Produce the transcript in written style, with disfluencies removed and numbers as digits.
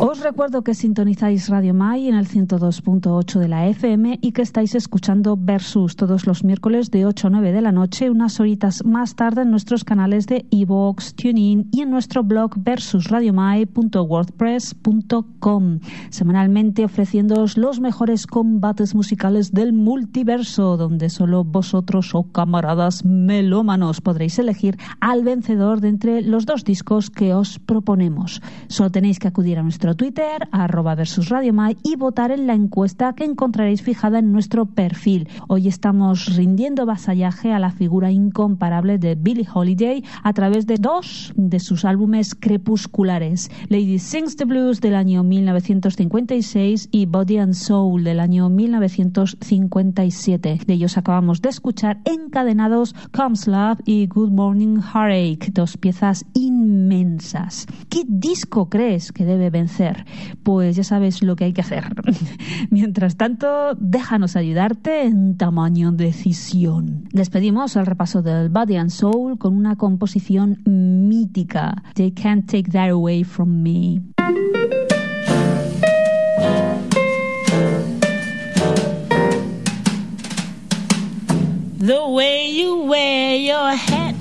Os recuerdo que sintonizáis Radio Mai en el 102.8 de la FM y que estáis escuchando Versus todos los miércoles de 8 a 9 de la noche, unas horitas más tarde en nuestros canales de iVoox, TuneIn y en nuestro blog versusradiomai.wordpress.com, semanalmente ofreciéndoos los mejores combates musicales del multiverso, donde solo vosotros o camaradas melómanos podréis elegir al vencedor de entre los dos discos que os proponemos. Solo tenéis que acudir a nuestro Twitter, @versusradiomai, y votar en la encuesta que encontraréis fijada en nuestro perfil. Hoy estamos rindiendo vasallaje a la figura incomparable de Billie Holiday a través de dos de sus álbumes crepusculares, Lady Sings the Blues del año 1956 y Body and Soul del año 1957. De ellos acabamos de escuchar encadenados Comes Love y Good Morning Heartache, dos piezas inmensas. ¿Qué disco crees que debe vencer? Pues ya sabes lo que hay que hacer. Mientras tanto, déjanos ayudarte en tamaño decisión. Despedimos el repaso del Body and Soul con una composición mítica, They Can't Take That Away From Me. The way you wear your hat